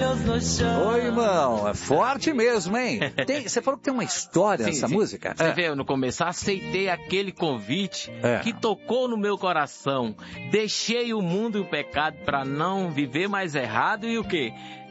joelhos no chão. Ô, irmão, é forte mesmo, hein? Você falou que tem uma história essa música? Você vê, no começo, aceitei aquele convite que tocou no meu coração. Deixei o mundo e o pecado para não viver mais errado e o quê?